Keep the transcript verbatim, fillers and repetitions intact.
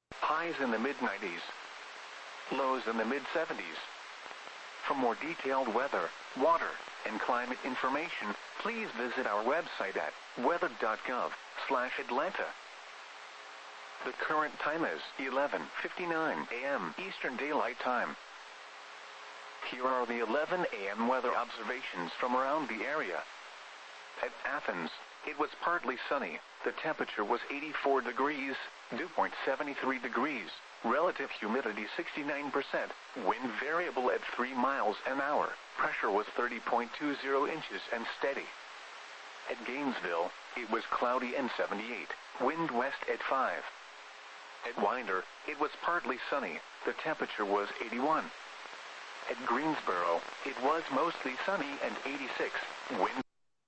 Highs in the mid nineties. Lows in the mid seventies. For more detailed weather, water, and climate information, please visit our website at weather.gov slash Atlanta. The current time is eleven fifty-nine a m Eastern Daylight Time. Here are the eleven a m weather observations from around the area. At Athens, it was partly sunny. The temperature was eighty-four degrees, dew point seventy-three degrees, relative humidity sixty-nine percent, wind variable at three miles an hour, pressure was thirty point two zero inches and steady. At Gainesville, it was cloudy and seventy-eight, wind west at five. At Winder, it was partly sunny. The temperature was eighty-one. At Greensboro, it was mostly sunny and eighty-six, wind